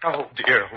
Oh, dear.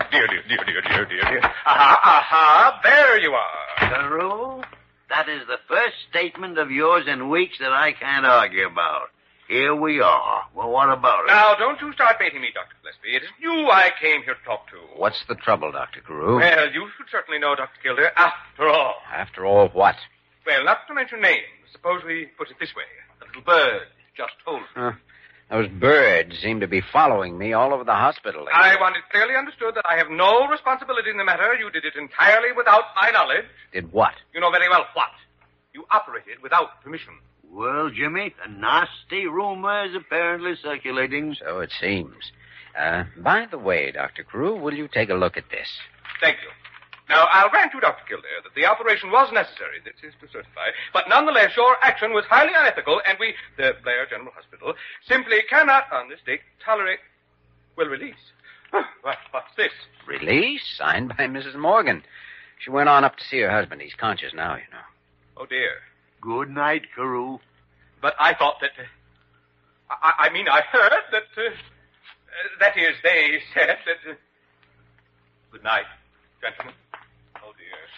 Aha. There you are. Carew, that is the first statement of yours in weeks that I can't argue about. Here we are. Well, what about it? Now, don't you start baiting me, Dr. Gillespie. It is you I came here to talk to. What's the trouble, Dr. Carew? Well, you should certainly know, Dr. Kildare, after all. After all, what? Well, not to mention names, suppose we put it this way. The little bird just told me. Those birds seem to be following me all over the hospital. I want it clearly understood that I have no responsibility in the matter. You did it entirely without my knowledge. Did what? You know very well what. You operated without permission. Well, Jimmy, a nasty rumor is apparently circulating. So it seems. By the way, Dr. Carew, will you take a look at this? Thank you. Now, I'll grant you, Dr. Kildare, that the operation was necessary. This is to certify. But nonetheless, your action was highly unethical, and we, the Blair General Hospital, simply cannot, on this date, tolerate, release. What's this? Release? Signed by Mrs. Morgan. She went on up to see her husband. He's conscious now, you know. Oh, dear. Good night, Carew. But I thought that... I heard that... that is, they said that... Good night, gentlemen. Oh,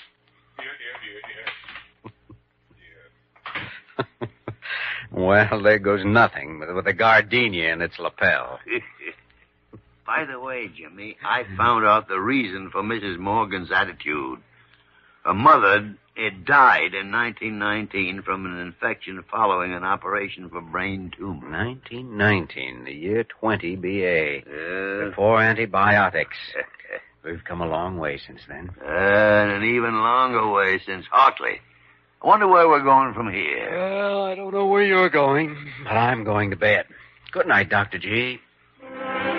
dear. Well, there goes nothing with a gardenia in its lapel. By the way, Jimmy, I found out the reason for Mrs. Morgan's attitude. Her mother died in 1919 from an infection following an operation for brain tumor. 1919, the year 20 B.A. Before antibiotics. We've come a long way since then. And an even longer way since Hartley. I wonder where we're going from here. Well, I don't know where you're going, but I'm going to bed. Good night, Dr. G.